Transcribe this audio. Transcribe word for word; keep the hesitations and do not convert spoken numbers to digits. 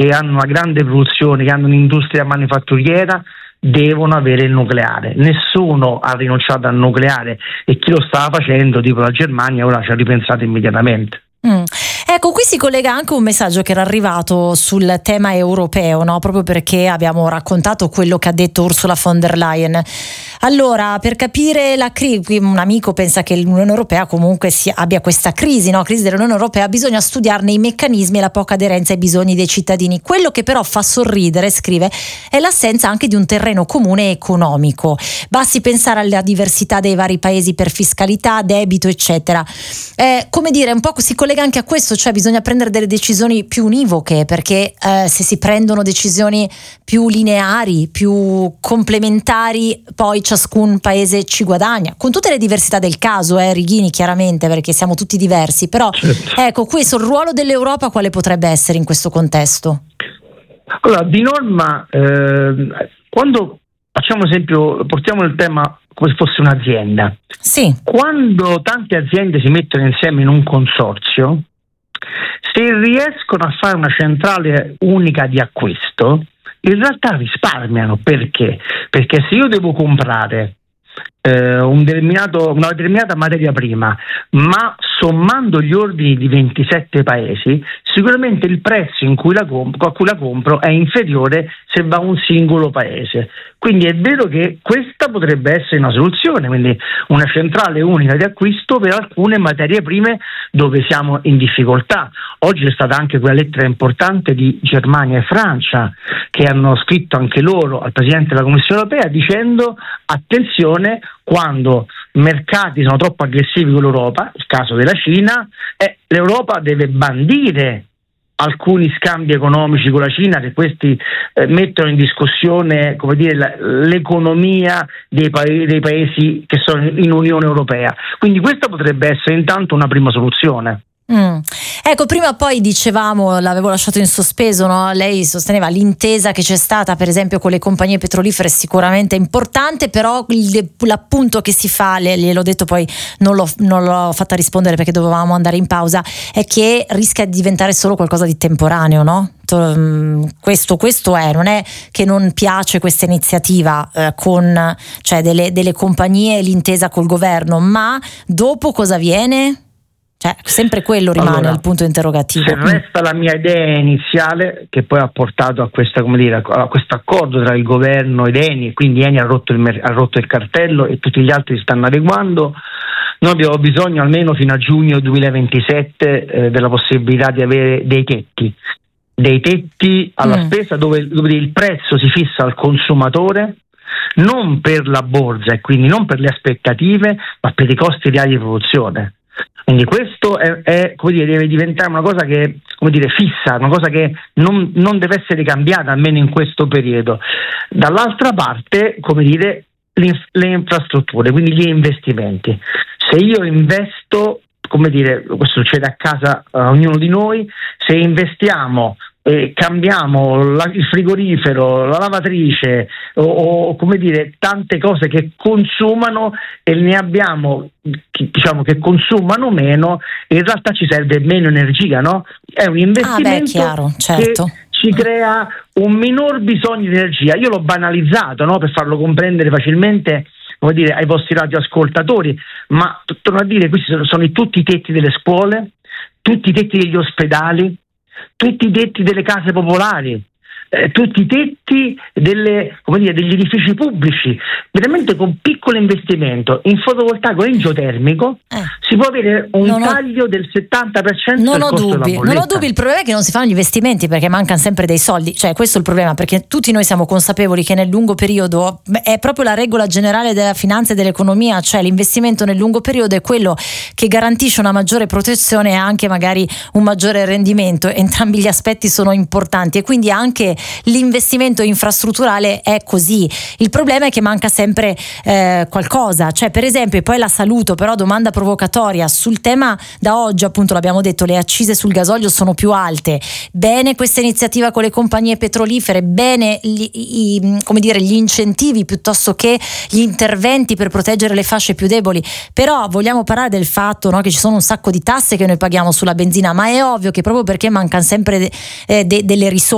che hanno una grande produzione, che hanno un'industria manifatturiera, devono avere il nucleare. Nessuno ha rinunciato al nucleare e chi lo stava facendo, tipo la Germania, ora ci ha ripensato immediatamente. Mm. Ecco, qui si collega anche un messaggio che era arrivato sul tema europeo, no? Proprio perché abbiamo raccontato quello che ha detto Ursula von der Leyen. Allora, per capire la crisi, un amico pensa che l'Unione Europea comunque si abbia questa crisi, no? Crisi dell'Unione Europea, bisogna studiarne i meccanismi e la poca aderenza ai bisogni dei cittadini. Quello che però fa sorridere, scrive, è l'assenza anche di un terreno comune economico. Basti pensare alla diversità dei vari paesi per fiscalità, debito, eccetera. Eh, come dire, un po' si collega anche a questo, cioè bisogna prendere delle decisioni più univoche, perché eh, se si prendono decisioni più lineari, più complementari, poi ciascun paese ci guadagna, con tutte le diversità del caso, eh, Righini, chiaramente, perché siamo tutti diversi, però certo. Ecco, questo, il ruolo dell'Europa quale potrebbe essere in questo contesto? Allora, di norma, eh, quando facciamo esempio, portiamo il tema come se fosse un'azienda. Sì. Quando tante aziende si mettono insieme in un consorzio, se riescono a fare una centrale unica di acquisto, in realtà risparmiano. Perché? Perché se io devo comprare eh, un determinato, una determinata materia prima, ma sommando gli ordini di ventisette paesi, sicuramente il prezzo in cui la comp- a cui la compro è inferiore se va a un singolo paese. Quindi è vero che questa potrebbe essere una soluzione, quindi una centrale unica di acquisto per alcune materie prime dove siamo in difficoltà. Oggi è stata anche quella lettera importante di Germania e Francia che hanno scritto anche loro al Presidente della Commissione Europea dicendo attenzione, quando mercati sono troppo aggressivi con l'Europa, il caso della Cina, eh, l'Europa deve bandire alcuni scambi economici con la Cina, che questi eh, mettono in discussione, come dire, la, l'economia dei, pa- dei paesi che sono in Unione Europea. Quindi questa potrebbe essere intanto una prima soluzione. Mm. Ecco, prima poi dicevamo, l'avevo lasciato in sospeso, no? Lei sosteneva l'intesa che c'è stata per esempio con le compagnie petrolifere è sicuramente importante, però il, l'appunto che si fa, le, gliel'ho detto poi non l'ho, non l'ho fatta rispondere perché dovevamo andare in pausa, è che rischia di diventare solo qualcosa di temporaneo, no? Questo, questo è, non è che non piace questa iniziativa eh, con cioè delle, delle compagnie e l'intesa col governo, ma dopo cosa avviene? Cioè, sempre quello rimane allora, il punto interrogativo. Se resta la mia idea iniziale, che poi ha portato a questa, come dire, a questo accordo tra il governo ed Eni, e quindi Eni ha rotto, il, ha rotto il cartello e tutti gli altri si stanno adeguando, noi abbiamo bisogno almeno fino a giugno duemilaventisette eh, della possibilità di avere dei tetti, dei tetti alla mm. spesa dove, dove il prezzo si fissa al consumatore, non per la borsa e quindi non per le aspettative, ma per i costi reali di produzione. Quindi questo è, è come dire, deve diventare una cosa che, come dire, fissa, una cosa che non, non deve essere cambiata almeno in questo periodo. Dall'altra parte, come dire, le infrastrutture, quindi gli investimenti. Se io investo, come dire, questo succede a casa a ognuno di noi, se investiamo eh, cambiamo la, il frigorifero, la lavatrice o, o come dire tante cose che consumano e ne abbiamo che, diciamo che consumano meno, in realtà ci serve meno energia, no? È un investimento ah, beh, chiaro, certo. che ci crea un minor bisogno di energia. Io l'ho banalizzato, no? Per farlo comprendere facilmente, come dire, ai vostri radioascoltatori, ma torno a dire, questi sono, sono tutti i tetti delle scuole, tutti i tetti degli ospedali, tutti i tetti delle case popolari, eh, tutti i tetti delle, come dire, degli edifici pubblici. Veramente con piccolo investimento in fotovoltaico e in geotermico eh. si può avere un non taglio ho, del settanta per cento non del ho costo dubbi, della bolletta. Non ho dubbi, il problema è che non si fanno gli investimenti perché mancano sempre dei soldi, cioè questo è il problema, perché tutti noi siamo consapevoli che nel lungo periodo è proprio la regola generale della finanza e dell'economia, cioè l'investimento nel lungo periodo è quello che garantisce una maggiore protezione e anche magari un maggiore rendimento. Entrambi gli aspetti sono importanti e quindi anche l'investimento infrastrutturale è così. Il problema è che manca sempre eh, qualcosa, cioè per esempio, poi la saluto, però domanda provocatoria sul tema da oggi, appunto l'abbiamo detto, le accise sul gasolio sono più alte, bene questa iniziativa con le compagnie petrolifere, bene gli, i, come dire, gli incentivi piuttosto che gli interventi per proteggere le fasce più deboli, però vogliamo parlare del fatto, no, che ci sono un sacco di tasse che noi paghiamo sulla benzina, ma è ovvio che proprio perché mancano sempre de, eh, de, delle risorse